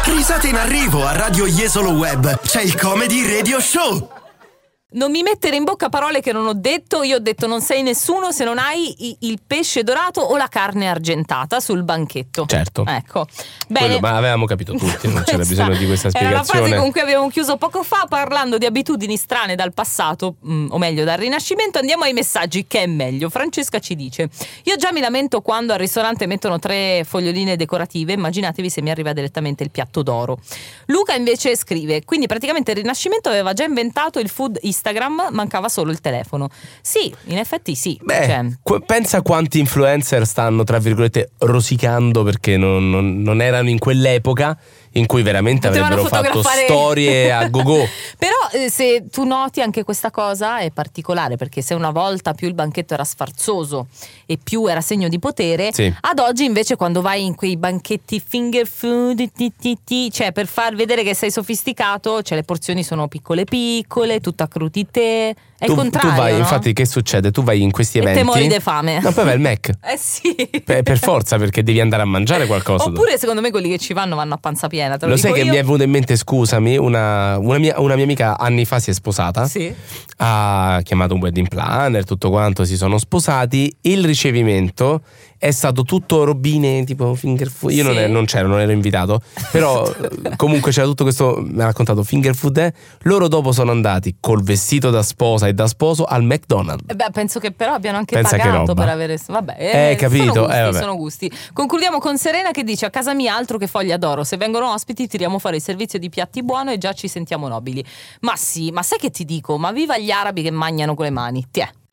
Risate in arrivo a Radio Jesolo Web. C'è il Comedy Radio Show. Non mi mettere in bocca parole che non ho detto. Io ho detto non sei nessuno se non hai il pesce dorato o la carne argentata sul banchetto. Certo. Ecco. Bene. Quello, ma avevamo capito tutti, non c'era bisogno di questa Era la spiegazione. frase con cui abbiamo chiuso poco fa, parlando di abitudini strane dal passato, o meglio dal Rinascimento. Andiamo ai messaggi, che è meglio. Francesca ci dice: io già mi lamento quando al ristorante mettono 3 foglioline decorative, immaginatevi se mi arriva direttamente il piatto d'oro. Luca invece scrive: quindi praticamente il Rinascimento aveva già inventato il food Instagram, mancava solo il telefono. Sì, in effetti sì. Pensa quanti influencer stanno, tra virgolette, rosicando perché non erano in quell'epoca in cui veramente avrebbero fatto storie a go-go. Però se tu noti anche questa cosa è particolare, perché se una volta più il banchetto era sfarzoso e più era segno di potere, sì. Ad oggi invece quando vai in quei banchetti finger food, cioè per far vedere che sei sofisticato, cioè le porzioni sono piccole piccole, tutta crudité. È il contrario, tu vai, no? infatti che succede? Tu vai in questi eventi e te mori di fame. No, poi vai al Mac. Sì. Per forza, perché devi andare a mangiare qualcosa. Oppure secondo me quelli che ci vanno a panza piena. Te lo sai dico che io. mi è venuto in mente, scusami, una mia amica anni fa si è sposata. Sì. Ha chiamato un wedding planner, tutto quanto, si sono sposati. Il ricevimento è stato tutto robine tipo finger food. Io sì. non c'ero, non ero invitato. Però comunque c'era tutto questo, mi ha raccontato finger food. Loro dopo sono andati col vestito da sposa e da sposo al McDonald's. Penso che però abbiano anche Pensa pagato per avere. Capito. Sono gusti. Concludiamo con Serena che dice: a casa mia altro che foglia d'oro, se vengono ospiti tiriamo fuori il servizio di piatti buono e già ci sentiamo nobili. Ma sì, ma sai che ti dico? Ma viva gli arabi che mangiano con le mani. Tiè.